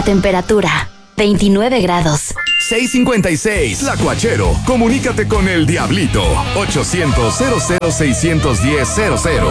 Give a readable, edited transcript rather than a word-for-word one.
La temperatura, 29 grados. 656, Tlacuachero. Comunícate con el Diablito. 800-00-610-00.